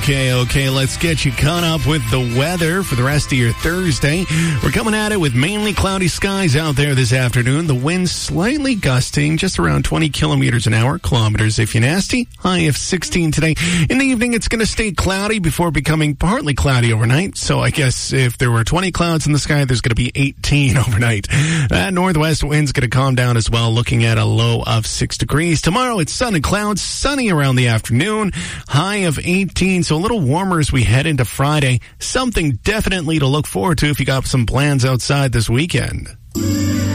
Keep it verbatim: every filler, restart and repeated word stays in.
Okay, okay, let's get you caught up with the weather for the rest of your Thursday. We're coming at it with mainly cloudy skies out there this afternoon. The wind slightly gusting, just around twenty kilometers an hour, kilometers if you're nasty. High of sixteen today. In the evening, it's going to stay cloudy before becoming partly cloudy overnight. So I guess if there were twenty clouds in the sky, there's going to be eighteen overnight. That northwest wind's going to calm down as well, looking at a low of six degrees. Tomorrow, it's sun and clouds, sunny around the afternoon. High of eighteen, so a little warmer as we head into Friday. Something definitely to look forward to if you got some plans outside this weekend.